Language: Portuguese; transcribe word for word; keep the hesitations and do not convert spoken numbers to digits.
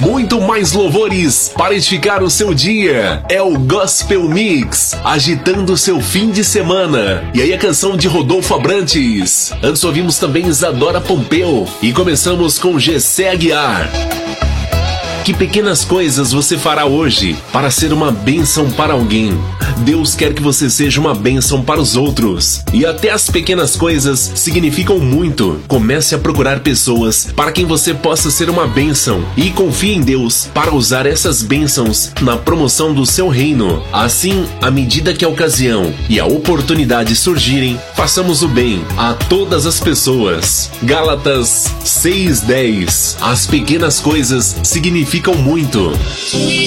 muito mais louvores para edificar o seu dia. É o Gospel Mix, agitando o seu fim de semana. E aí a canção de Rodolfo Abrantes. Antes ouvimos também Isadora Pompeu e começamos com Gessé Aguiar. Que pequenas coisas você fará hoje para ser uma bênção para alguém? Deus quer que você seja uma bênção para os outros. E até as pequenas coisas significam muito. Comece a procurar pessoas para quem você possa ser uma bênção e confie em Deus para usar essas bênçãos na promoção do seu reino. Assim, à medida que a ocasião e a oportunidade surgirem, façamos o bem a todas as pessoas. Gálatas seis dez. As pequenas coisas significam muito.